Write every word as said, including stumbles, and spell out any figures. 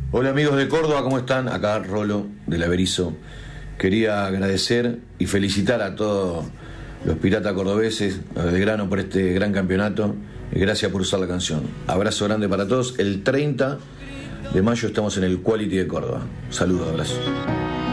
Hola amigos de Córdoba, ¿cómo están? Acá Rolo del Averizo. Quería agradecer y felicitar a todos los piratas cordobeses, a Belgrano por este gran campeonato y gracias por usar la canción. Abrazo grande para todos. El treinta de mayo estamos en el Quality de Córdoba. Saludos, abrazo.